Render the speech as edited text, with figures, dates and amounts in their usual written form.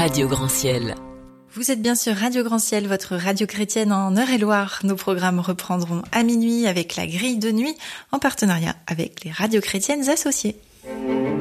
Radio Grand Ciel. Vous êtes bien sur Radio Grand Ciel, votre radio chrétienne en Eure-et-Loire. Nos programmes reprendront à minuit avec la grille de nuit en partenariat avec les radios chrétiennes associées.